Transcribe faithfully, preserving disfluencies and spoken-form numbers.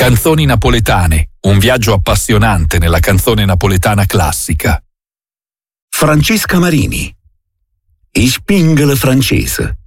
Canzoni napoletane, un viaggio appassionante nella canzone napoletana classica. Francesca Marini. Ich bin francese.